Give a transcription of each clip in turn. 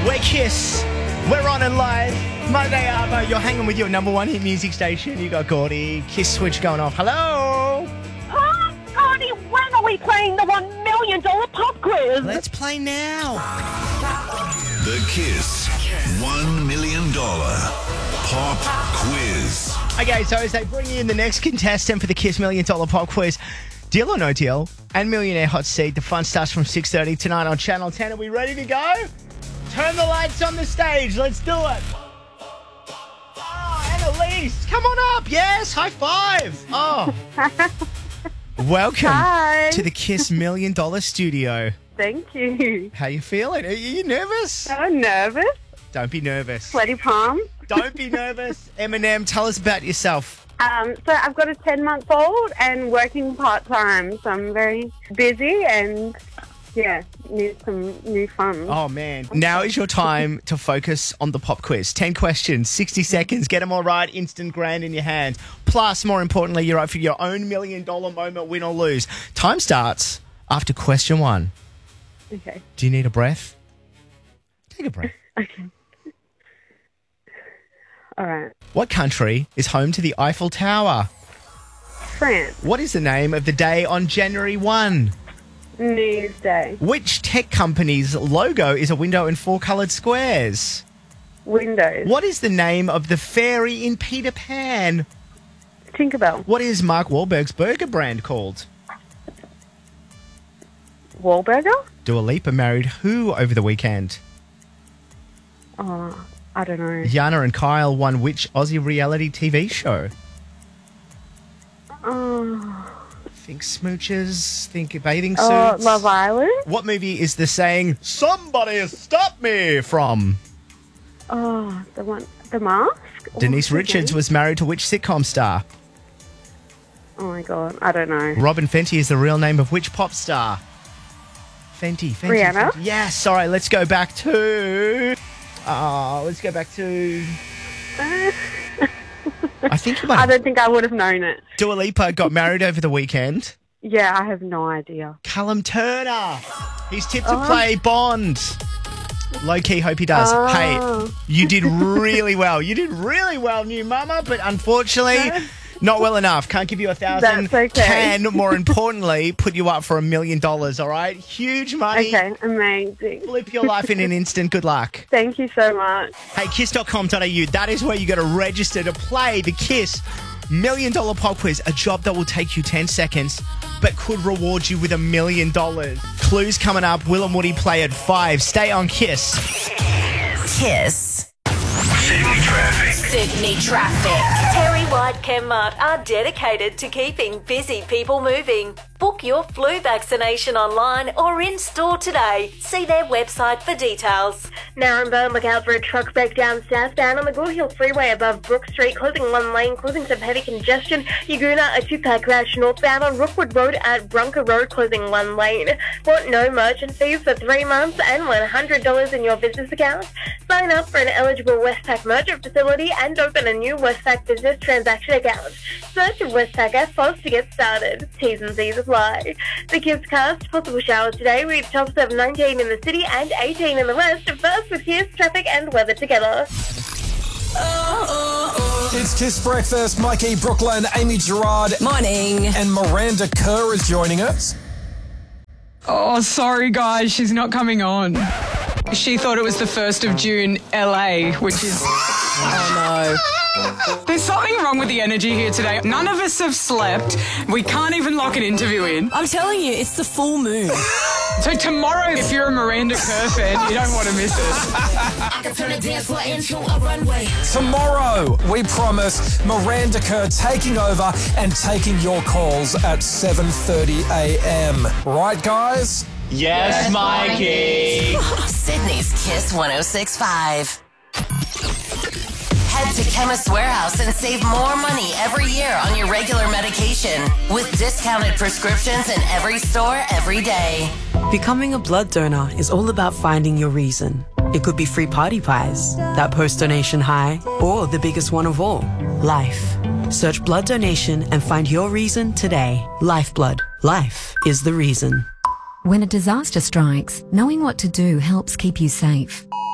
We're Kiss. We're on and live. Monday Arvo, you're hanging with your number one hit music station. You got Gordy. Kiss switch going off. Hello. Oh, Gordy, when are we playing the $1 million pop quiz? Let's play now. The Kiss $1 million pop quiz. Okay, so as they bring in the next contestant for the Kiss $1 million pop quiz, Deal or No Deal and Millionaire Hot Seat. The fun starts from 6:30 tonight on Channel 10. Are we ready to go? Turn the lights on the stage. Let's do it. Oh, Annalise, come on up. Yes, high five. Oh. Welcome to the Kiss $1 million studio. Thank you. How you feeling? Are you nervous? I'm nervous. Don't be nervous. Sweaty palms. Don't be nervous. Eminem, tell us about yourself. So I've got a 10-month-old and working part-time, so I'm very busy and, need some new funds. Oh, man. Now is your time to focus on the pop quiz. 10 questions, 60 seconds. Get them all right, instant grand in your hand. Plus, more importantly, you're up for your own $1 million moment, win or lose. Time starts after question 1. Okay. Do you need a breath? Take a breath. Okay. All right. What country is home to the Eiffel Tower? France. What is the name of the day on January 1? New Year's Day. Which tech company's logo is a window in 4 coloured squares? Windows. What is the name of the fairy in Peter Pan? Tinkerbell. What is Mark Wahlberg's burger brand called? Wahlburger? Dua Lipa married who over the weekend? Oh, I don't know. Yana and Kyle won which Aussie reality TV show? Oh, Think smooches, think bathing suits. Love Island? What movie is the saying, "Somebody stop me" from? Oh, The Mask? Denise Richards was married to which sitcom star? Oh my God, I don't know. Robin Fenty is the real name of which pop star? Fenty. Rihanna? Fenty. Yes, all right, let's go back to... I think you might I have... don't think I would have known it. Dua Lipa got married over the weekend. Yeah, I have no idea. Callum Turner. He's tipped to play Bond. Low-key, hope he does. Hey, you did really well. You did really well, new mama, but unfortunately, not well enough. Can't give you 1,000. That's okay. Can, more importantly, put you up for $1 million, all right? Huge money. Okay, amazing. Flip your life in an instant. Good luck. Thank you so much. Hey, kiss.com.au. That is where you got to register to play the Kiss $1 million pop quiz, a job that will take you 10 seconds but could reward you with $1 million. Clues coming up. Will and Woody play at 5. Stay on Kiss. Kiss. Sydney traffic. Sydney traffic. Terry White Chemmart are dedicated to keeping busy people moving. Book your flu vaccination online or in store today. See their website for details. Narembeen, look out for a truck break down southbound on the Good Hill Freeway above Brook Street, closing one lane, causing some heavy congestion. Yaguna, a 2-car crash northbound on Rookwood Road at Brunker Road, closing one lane. Want no merchant fees for 3 months and $100 in your business account? Sign up for an eligible Westpac merchant facility and open a new Westpac business transaction account. Search Westpac FPOS to get started. T's and C's apply. The Kiss cast, possible showers today with tops of 19 in the city and 18 in the west. First with Kiss, traffic and weather together. It's Kiss Breakfast. Mikey, Brooklyn, Amy Gerard. Morning. And Miranda Kerr is joining us. Oh, sorry, guys. She's not coming on. She thought it was the 1st of June, LA, which is... Oh, no. There's something wrong with the energy here today. None of us have slept. We can't even lock an interview in. I'm telling you, it's the full moon. So tomorrow, if you're a Miranda Kerr fan, you don't want to miss it. I can turn a dance floor into a runway. Tomorrow, we promise Miranda Kerr taking over and taking your calls at 7:30 a.m. Right, guys? Yes, Mikey. Sydney's Kiss 106.5. Head to Chemist Warehouse and save more money every year on your regular medication with discounted prescriptions in every store every day. Becoming a blood donor is all about finding your reason. It could be free party pies, that post-donation high, or the biggest one of all, life. Search blood donation and find your reason today. Lifeblood. Life is the reason. When a disaster strikes, knowing what to do helps keep you safe.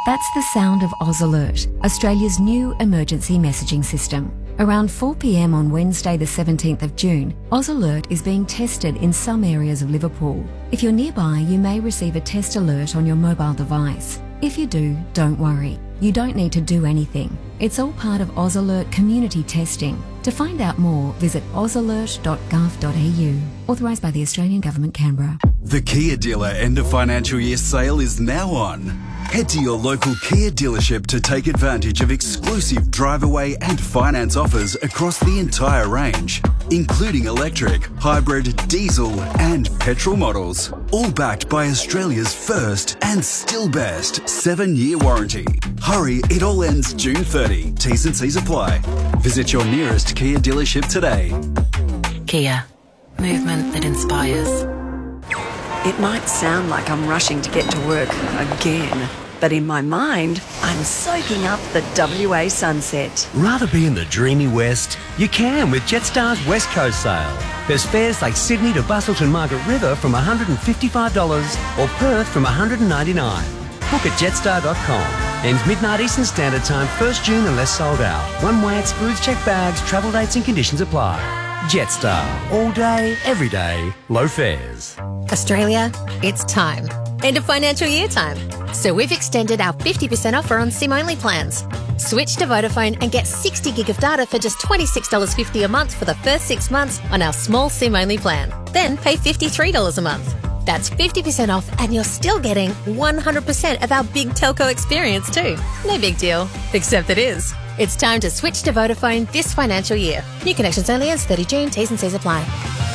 That's the sound of Oz Alert, Australia's new emergency messaging system. Around 4 p.m. on Wednesday the 17th of June, Oz Alert is being tested in some areas of Liverpool. If you're nearby, you may receive a test alert on your mobile device. If you do, don't worry. You don't need to do anything. It's all part of Oz Alert community testing. To find out more, visit ozalert.gov.au. Authorised by the Australian Government, Canberra. The Kia dealer end of financial year sale is now on. Head to your local Kia dealership to take advantage of exclusive drive-away and finance offers across the entire range, including electric, hybrid, diesel and petrol models. All backed by Australia's first and still best 7-year warranty. Hurry, it all ends June 30. T's and C's apply. Visit your nearest Kia dealership today. Kia. Movement that inspires. It might sound like I'm rushing to get to work again, but in my mind, I'm soaking up the WA sunset. Rather be in the dreamy West? You can with Jetstar's West Coast sale. There's fares like Sydney to Busselton Margaret River from $155 or Perth from $199. Book at jetstar.com. Ends midnight Eastern Standard Time, 1st June unless sold out. One-way excludes checked bags, travel dates and conditions apply. Jetstar. All day, every day, low fares. Australia, it's time. End of financial year time. So we've extended our 50% offer on SIM-only plans. Switch to Vodafone and get 60 gig of data for just $26.50 a month for the first 6 months on our small SIM-only plan. Then pay $53 a month. That's 50% off and you're still getting 100% of our big telco experience too. No big deal, except it is. It's time to switch to Vodafone this financial year. New connections only ends 30 June. T's and C's apply.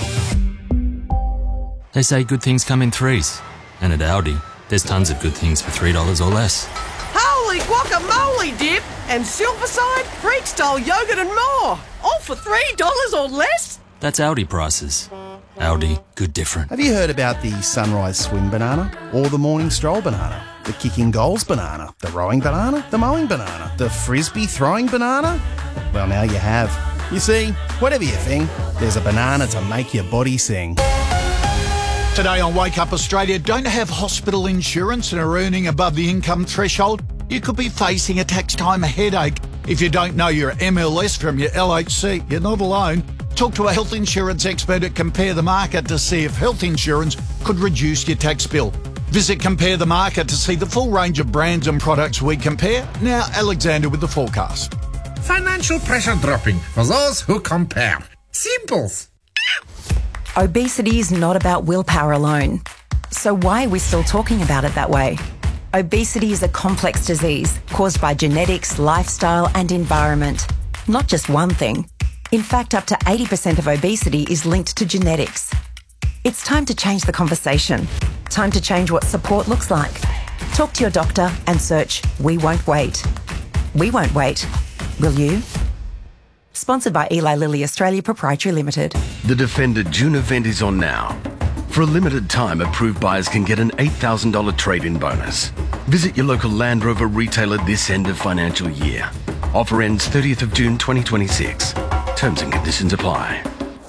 They say good things come in threes. And at Aldi, there's tons of good things for $3 or less. Holy guacamole dip and Silverside, Greek-style yogurt and more. All for $3 or less? That's Aldi prices. Aldi, good different. Have you heard about the sunrise swim banana? Or the morning stroll banana? The kicking goals banana? The rowing banana? The mowing banana? The frisbee throwing banana? Well, now you have. You see, whatever you think, there's a banana to make your body sing. Today on Wake Up Australia, don't have hospital insurance and are earning above the income threshold? You could be facing a tax time headache. If you don't know your MLS from your LHC, you're not alone. Talk to a health insurance expert at Compare the Market to see if health insurance could reduce your tax bill. Visit Compare the Market to see the full range of brands and products we compare. Now, Alexander with the forecast. Financial pressure dropping for those who compare. Simples. Obesity is not about willpower alone. So why are we still talking about it that way? Obesity is a complex disease caused by genetics, lifestyle and environment. Not just one thing. In fact, up to 80% of obesity is linked to genetics. It's time to change the conversation. Time to change what support looks like. Talk to your doctor and search We Won't Wait. We won't wait. Will you? Sponsored by Eli Lilly Australia Proprietary Limited. The Defender June event is on now. For a limited time, approved buyers can get an $8,000 trade-in bonus. Visit your local Land Rover retailer this end of financial year. Offer ends 30th of June 2026. Terms and conditions apply.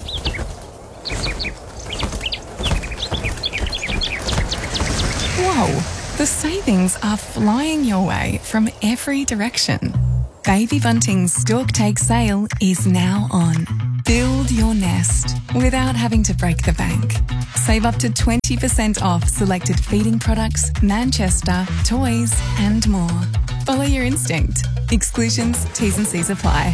Whoa, the savings are flying your way from every direction. Baby Bunting's Stork Take sale is now on. Build your nest without having to break the bank. Save up to 20% off selected feeding products, Manchester, toys and more. Follow your instinct. Exclusions, T's and C's apply.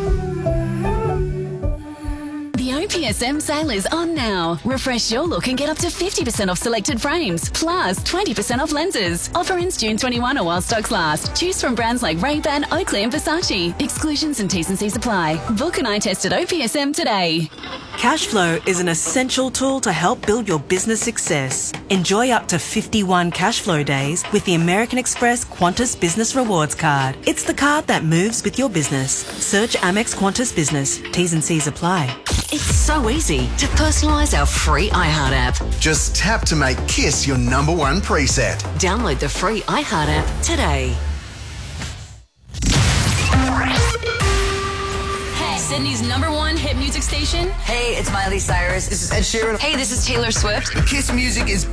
The OPSM sale is on now. Refresh your look and get up to 50% off selected frames, plus 20% off lenses. Offer ends June 21 or while stocks last. Choose from brands like Ray-Ban, Oakley and Versace. Exclusions and T's and C's apply. Book an eye test at OPSM today. Cashflow is an essential tool to help build your business success. Enjoy up to 51 Cashflow days with the American Express Qantas Business Rewards Card. It's the card that moves with your business. Search Amex Qantas Business. T's and C's apply. It's so easy to personalise our free iHeart app. Just tap to make Kiss your #1 preset. Download the free iHeart app today. Sydney's #1 hit music station. Hey, it's Miley Cyrus. This is Ed Sheeran. Hey, this is Taylor Swift. Kiss music is